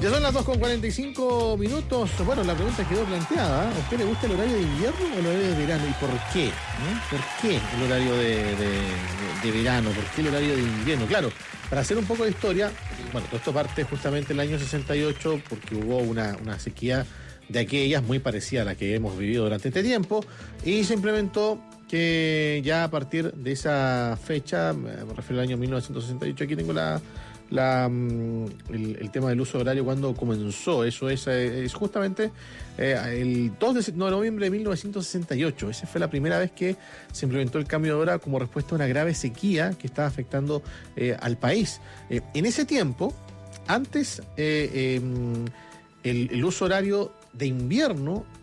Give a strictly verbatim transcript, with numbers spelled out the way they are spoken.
Ya son las dos con cuarenta y cinco minutos. Bueno, la pregunta quedó planteada. ¿A usted le gusta el horario de invierno o el horario de verano? ¿Y por qué? ¿Eh? ¿Por qué el horario de, de, de verano? ¿Por qué el horario de invierno? Claro, para hacer un poco de historia, bueno, todo esto parte justamente en el año sesenta y ocho porque hubo una, una sequía de aquellas muy parecida a la que hemos vivido durante este tiempo y se implementó que ya a partir de esa fecha, me refiero al año mil novecientos sesenta y ocho, aquí tengo la... La, el, el tema del uso horario cuando comenzó, eso es, es justamente eh, el dos de noviembre de mil novecientos sesenta y ocho. Esa fue la primera vez que se implementó el cambio de hora como respuesta a una grave sequía que estaba afectando eh, al país. Eh, en ese tiempo, antes eh, eh, el, el uso horario de invierno